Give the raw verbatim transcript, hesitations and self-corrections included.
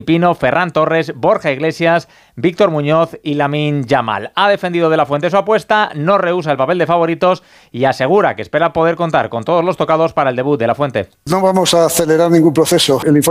Pino, Ferran Torres, Borja Iglesias, Víctor Muñoz y Lamine Yamal. Ha defendido De la Fuente su apuesta, no rehúsa el papel de favoritos y asegura que espera poder contar con todos los tocados para el debut de La Fuente. No vamos a acelerar ningún proceso. El informe